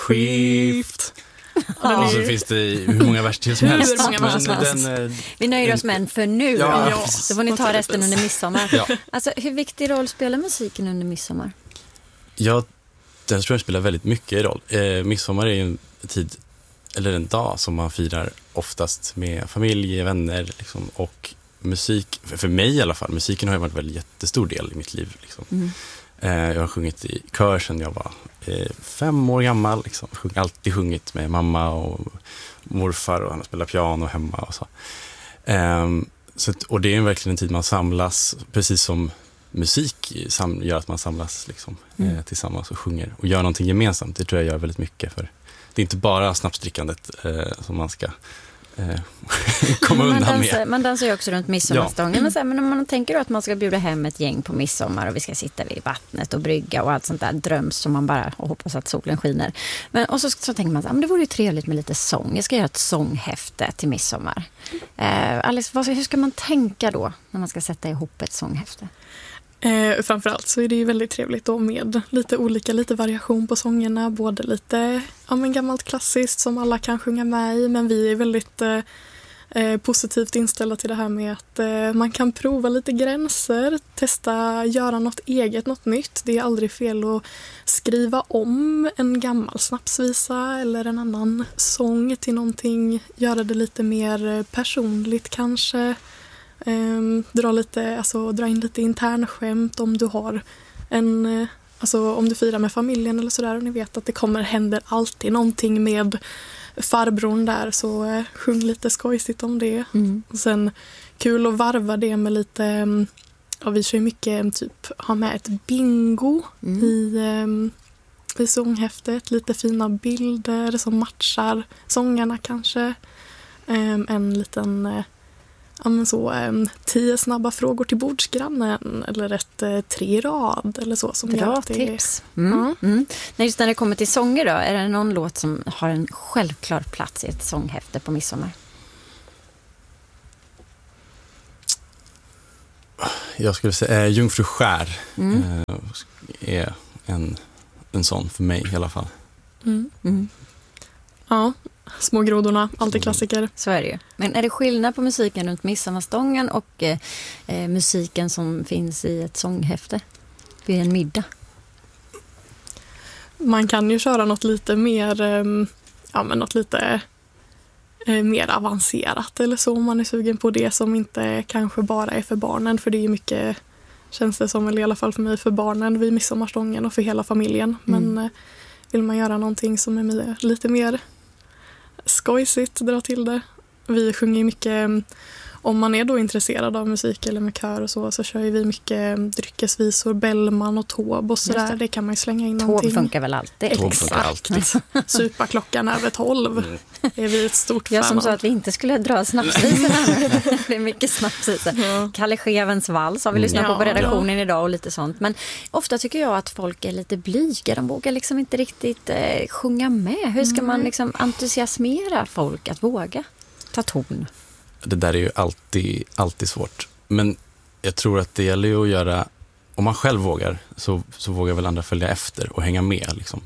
Skift. Och så finns det hur många vers till som helst. Vi nöjer oss med en för nu. Ja, så får ni ta resten under midsommar. Ja. Alltså, hur viktig roll spelar musiken under midsommar? Ja, den tror jag spelar väldigt mycket roll. Midsommar är ju en tid, eller en dag som man firar oftast med familj, vänner liksom, och musik, för mig i alla fall, musiken har ju varit en väldigt jättestor del i mitt liv liksom. Jag har sjungit i kör sedan jag var 5 år gammal liksom. Alltid sjungit med mamma och morfar, och han har spelat piano hemma och så. Och det är verkligen en tid man samlas, precis som musik gör att man samlas liksom, tillsammans och sjunger och gör någonting gemensamt. Det tror jag gör väldigt mycket, för det är inte bara snapsdrickandet som man ska komma undan med. Man dansar ju också runt midsommarstången. Men om man tänker då att man ska bjuda hem ett gäng på midsommar och vi ska sitta vid vattnet och brygga och allt sånt där dröms som man bara hoppas att solen skiner. Och så tänker man att det vore ju trevligt med lite sång. Jag ska göra ett sånghäfte till midsommar. Alice, hur ska man tänka då när man ska sätta ihop ett sånghäfte? Framförallt så är det ju väldigt trevligt då med lite variation på sångerna, både lite gammalt klassiskt som alla kan sjunga med i, men vi är väldigt positivt inställda till det här med att man kan prova lite gränser, testa, göra något eget, något nytt. Det är aldrig fel att skriva om en gammal snapsvisa eller en annan sång till någonting, göra det lite mer personligt kanske. Dra in lite internskämt om du har om du firar med familjen eller sådär, och ni vet att det händer alltid någonting med farbrorn där, så sjung lite skojsigt om det. Och sen kul att varva det med lite, vi kör ju mycket ha med ett bingo i sånghäftet, lite fina bilder som matchar sångarna kanske, en liten 10 snabba frågor till bordsgrannen eller ett 3 rad eller så. Som bra tips. Just när det kommer till sånger då, är det någon låt som har en självklar plats i ett sånghäfte på midsommar? Jag skulle säga Jungfru skär är en sån för mig i alla fall. Ja, små grodorna, alltid klassiker. Så är det ju. Men är det skillnad på musiken runt midsommarstången och musiken som finns i ett sånghäfte vid en middag? Man kan ju köra något lite mer mer avancerat eller så, om man är sugen på det som inte kanske bara är för barnen, för det är ju mycket, känns det som, eller i alla fall för mig, för barnen vid midsommarstången och för hela familjen. Men vill man göra någonting som är lite mer skojsigt, dra till det. Vi sjunger mycket, om man är då intresserad av musik eller med kör och så kör vi mycket dryckesvisor, Bellman och Taube och sådär. Det kan man ju slänga in någonting. Taube funkar väl alltid? Exakt. Supa klockan över 12. Är vi ett stort fan. Jag som sa att vi inte skulle dra snapsvisorna. Det är mycket snapsvisor. Kalle Schewens vals har vi lyssnat på redaktionen idag och lite sånt. Men ofta tycker jag att folk är lite blyga. De vågar liksom inte riktigt sjunga med. Hur ska man liksom entusiasmera folk att våga ta ton? Det där är ju alltid svårt. Men jag tror att det gäller ju att göra, om man själv vågar så vågar väl andra följa efter och hänga med liksom.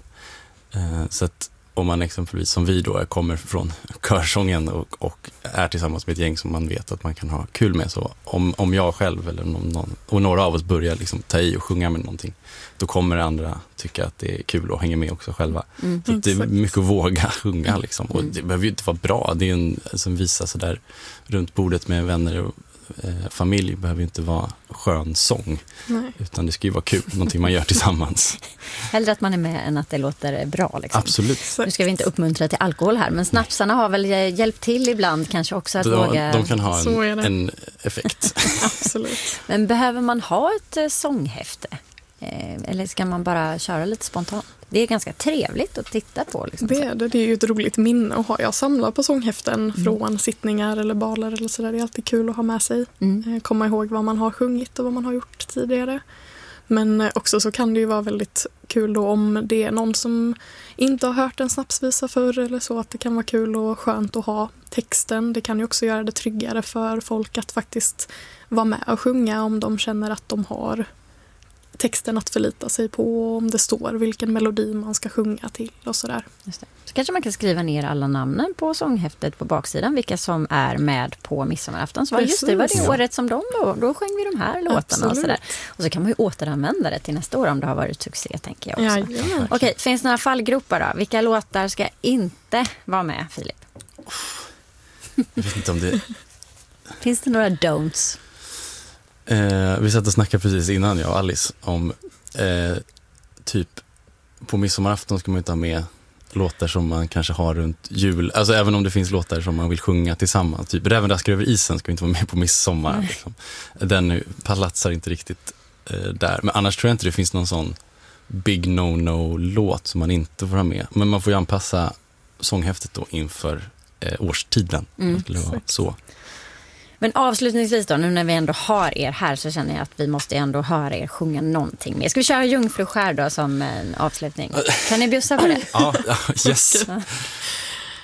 Så att om man exempelvis som vi då kommer från körsången och är tillsammans med ett gäng som man vet att man kan ha kul med, så om jag själv eller någon och några av oss börjar liksom ta i och sjunga med någonting, då kommer andra tycka att det är kul och hänga med också själva. Så det är mycket att våga sjunga liksom. Och det behöver ju inte vara bra. Det är en som visar så där runt bordet med vänner och familj, behöver ju inte vara skön sång. Nej. Utan det ska ju vara kul, någonting man gör tillsammans. Hellre att man är med än att det låter bra liksom. Absolut. Nu ska vi inte uppmuntra till alkohol här, men snapsarna har väl hjälpt till ibland kanske också att våga. De kan ha en effekt. Absolut. Men behöver man ha ett sånghäfte? Eller ska man bara köra lite spontant? Det är ganska trevligt att titta på. Liksom. Det är ju ett roligt minne att ha. Jag samlar på sånghäften från sittningar eller baler eller sådär. Det är alltid kul att ha med sig. Komma ihåg vad man har sjungit och vad man har gjort tidigare. Men också så kan det ju vara väldigt kul då om det är någon som inte har hört en snapsvisa förr eller så, att det kan vara kul och skönt att ha texten. Det kan ju också göra det tryggare för folk att faktiskt vara med och sjunga om de känner att de har texten att förlita sig på, om det står vilken melodi man ska sjunga till och sådär. Just det. Så kanske man kan skriva ner alla namnen på sånghäftet på baksidan, vilka som är med på midsommarafton. Så just det var det året som då sjöng vi de här låtarna och sådär. Och så kan man ju återanvända det till nästa år om det har varit succé, tänker jag också. Ja, okej, finns det några fallgropar då? Vilka låtar ska inte vara med, Filip? Jag vet inte om det... Finns det några don'ts? Vi satt och snackade precis innan, jag och Alice, om typ på midsommarafton ska man inte ha med låtar som man kanske har runt jul. Alltså även om det finns låtar som man vill sjunga tillsammans. Typ Rävendaskar över isen ska inte vara med på midsommar. Liksom. Den palatsar inte riktigt där. Men annars tror jag inte det finns någon sån big no-no-låt som man inte får ha med. Men man får ju anpassa sånghäftet då inför årstiden. Så. Men avslutningsvis då, nu när vi ändå har er här, så känner jag att vi måste ändå höra er sjunga någonting mer. Ska vi köra Jungfruskär då som en avslutning? Kan ni bjussa på det? Ja, yes.